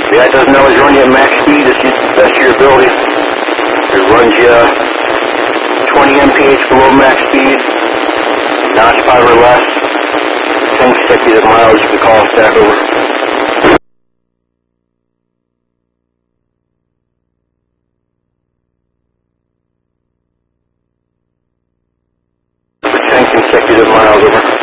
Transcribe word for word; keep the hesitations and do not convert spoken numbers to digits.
Yeah, it doesn't always run you at max speed. It's just the best of your ability. It runs you twenty M P H below max speed, notch five or less, ten consecutive miles. You can call us back over. ten consecutive miles over.